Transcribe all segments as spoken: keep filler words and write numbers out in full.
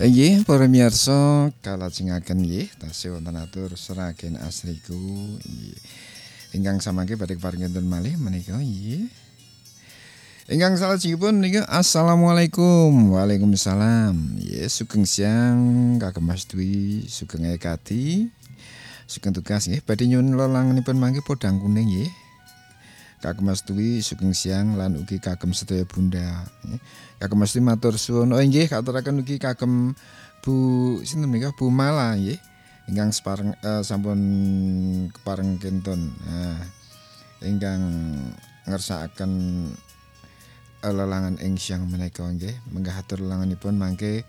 Inggih para miyarsa kalajengaken nggih tasih wonten atur seragen asriku nggih. Ingkang samangke badhe paringipun malih menika nggih. Ingkang salajengipun menika assalamualaikum. Waalaikumsalam. Nggih sugeng siang kagem Mas Dwi, sugeng Ekati. Sugeng tugas nggih badhe nyuwun lelangenipun mangke podang kuning nggih. Kagem Mas Dwi sugeng siang lan ugi kagem sedaya Bunda. Kagem Mas Dwi matur suwun. Oh nggih katuraken ugi kagem Bu sinten menika Bu Mala nggih. Ingkang separeng uh, sampun kepareng kentun. Nah, ingkang ngersakaken uh, lelangan ing siang menika nggih. Menggah atur lelanganipun mangke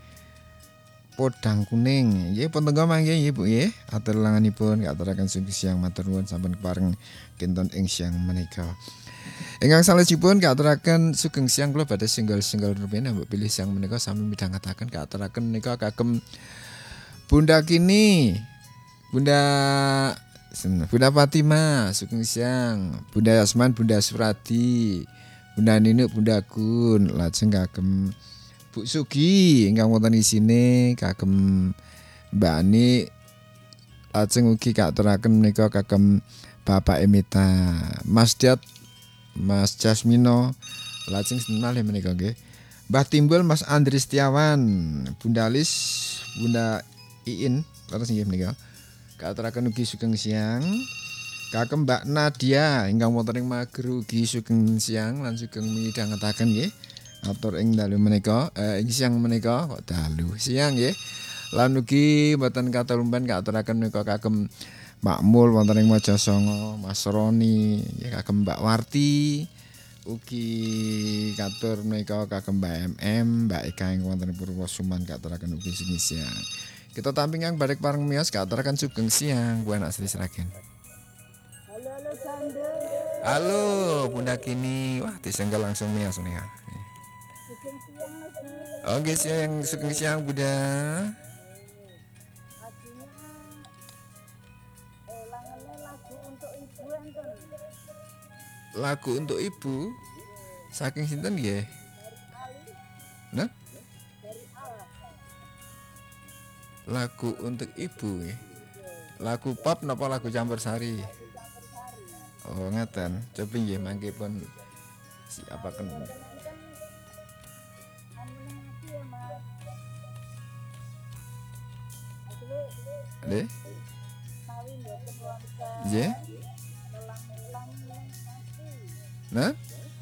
podang kuning nggih pun tenggo mangke nggih Bu nggih. Atur lelanganipun katuraken sugeng siang matur nuwun sampun kepareng kentun ing siang menika. Ingkang salajengipun katuraken sugeng siang kula badhe singgal-singgal rumiyin mbok pilih siang menika sami midhangetaken katuraken menika kagem Bunda Kini, Bunda Bunda Fatima, sugeng siang, Bunda Yasman, Bunda Suradi, Bunda Ninu, Bunda Gun, lajeng kagem Bu Sugi ingkang wonten isine kagem Mbak Ani, lajeng ugi katuraken menika kagem Bapak Emita, Mas Diat, Mas Jasmino, lajeng sinten malih menika nggih. Mbah Timbul, Mas Andri Setiawan, Bunda Lis, Bunda Iin, terus nggih menika. Katuraken ugi sugeng siang. Kagem Mbak Nadia ingkang wonten ing Mager ugi sugeng siang lan sugeng midhangetaken nggih. Atur ing dalu menika, eh, ing siang menika kok dalu siang nggih. Lan ugi mboten katalumban katuraken menika kagem Makmul wonten ing Mojosongo, Mas Roni, nggih kagem Mbak Warti, ugi katur menika kagem Mbak M M, Mbak Eka ing wonten Purwosuman katuraken ugi sugeng siang. Kita tampingan balik pareng miyos katuraken sugeng siang Bu Anak Sri Sragen. Halo halo Sande. Halo Bunda Kini, wah disengkel langsung miyos nih. Sugeng siang Mas. Oke siang sugeng siang Bunda. Lagu untuk ibu saking sinten nggih? Nah? Lagu untuk ibu nggih. Lagu pop napa lagu campursari? Oh ngeten. Cobi nggih mangke pun siapaken. Nggih. Nggih. Nah?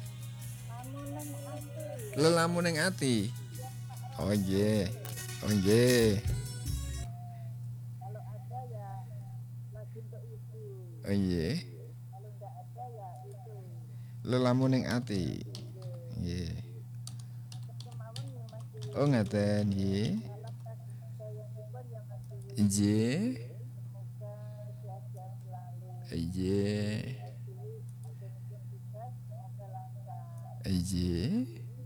Lelamu ning ati. Oh nggih. Oh nggih. Kalau ada ya lagu untuk ibu. Oh nggih. Kalau enggak ada ya itu. Lelamu ning ati. Nggih. Oh ngaten nggih. Nggih. Nggih. Nggih.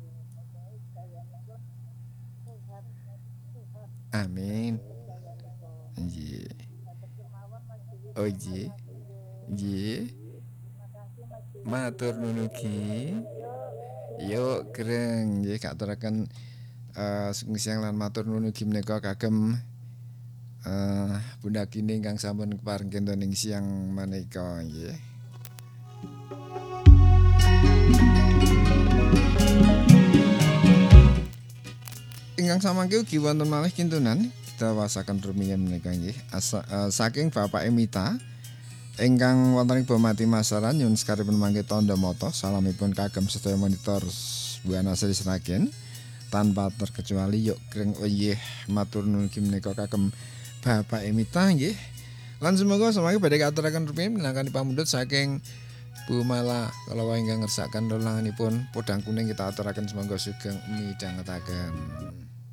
Amin. Nggih. Oh nggih. Nggih. Matur nuwun ugi. Yuk kereng nggih katuraken uh, sugeng siang lan matur nuwun ugi menika kagem uh, Bunda Kini ingkang sampun kepareng kenten ing siang menika nggih. Ingkang samangke ugi wonten malih kintunan kita wasaken rumiyin menika nggih uh, saking Bapak Emita ingkang wonten ing Bomati Masaran nyuwun sekaripun mangke tandha mata salamipun kagem sedaya monitor Bu Anak Sri Sragen tanpa terkecuali yuk kreng nggih matur nuwun ugi menika kagem Bapak Emita nggih. Lan semoga samangke badhe katuraken rumiyin minangka pamundhut saking Bu Mala kalau ingkang ngersakaken lelanganipun podang kuning kita aturaken semoga sugeng midhangetaken.